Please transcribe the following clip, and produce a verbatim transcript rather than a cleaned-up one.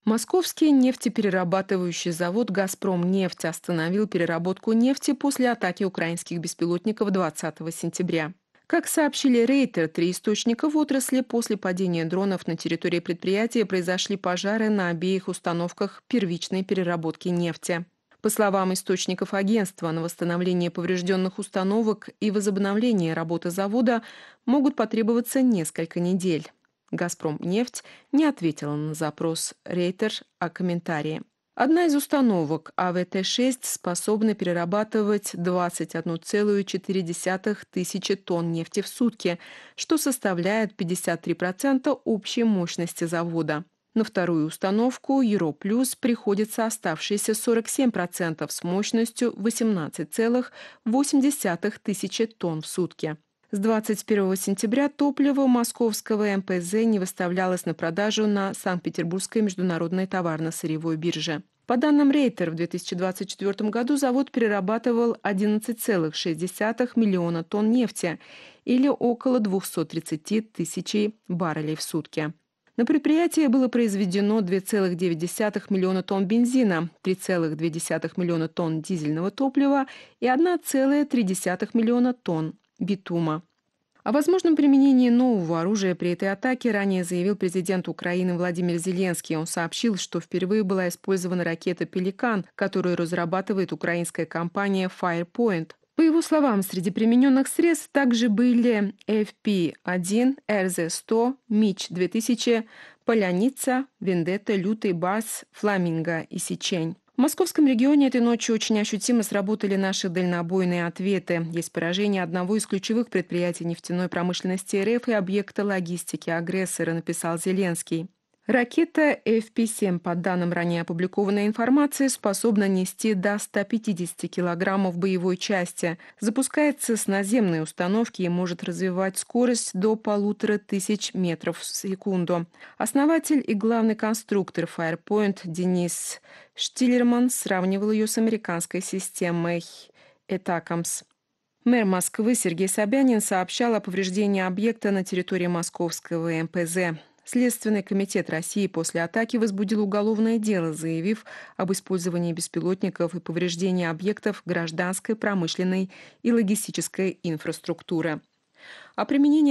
Московский нефтеперерабатывающий завод «Газпромнефть» остановил переработку нефти после атаки украинских беспилотников двадцатого сентября. Как сообщили Рейтер, три источника в отрасли, после падения дронов на территории предприятия произошли пожары на обеих установках первичной переработки нефти. По словам источников агентства, на восстановление поврежденных установок и возобновление работы завода могут потребоваться несколько недель. «Газпромнефть» не ответила на запрос Рейтер о комментарии. Одна из установок А В Т шесть способна перерабатывать двадцать одна целая четыре десятых тысячи тонн нефти в сутки, что составляет пятьдесят три процента общей мощности завода. На вторую установку Euro Plus приходится оставшиеся сорок семь процентов с мощностью восемнадцать целых восемь десятых тысячи тонн в сутки. С двадцать первого сентября топливо московского М П З не выставлялось на продажу на Санкт-Петербургской международной товарно-сырьевой бирже. По данным Рейтер, в две тысячи двадцать четвёртом году завод перерабатывал одиннадцать целых шесть десятых миллиона тонн нефти или около двести тридцать тысяч баррелей в сутки. На предприятии было произведено две целых девять десятых миллиона тонн бензина, три целых две десятых миллиона тонн дизельного топлива и одна целая три десятых миллиона тонн битума. О возможном применении нового оружия при этой атаке ранее заявил президент Украины Владимир Зеленский. Он сообщил, что впервые была использована ракета «Пеликан», которую разрабатывает украинская компания Firepoint. По его словам, среди примененных средств также были Ф П один, Р З сто, Мич две тысячи, Поляница, Вендетта, Лютый Бас, Фламинго и Сечень. В московском регионе этой ночью очень ощутимо сработали наши дальнобойные ответы. Есть поражение одного из ключевых предприятий нефтяной промышленности Р Ф и объекта логистики агрессора, написал Зеленский. Ракета Ф П семь, по данным ранее опубликованной информации, способна нести до ста пятидесяти килограммов боевой части, запускается с наземной установки и может развивать скорость до полутора тысяч метров в секунду. Основатель и главный конструктор Firepoint Денис Штиллерман сравнивал ее с американской системой Этакамс. Мэр Москвы Сергей Собянин сообщал о повреждении объекта на территории московского М П З. Следственный комитет России после атаки возбудил уголовное дело, заявив об использовании беспилотников и повреждении объектов гражданской, промышленной и логистической инфраструктуры. О применении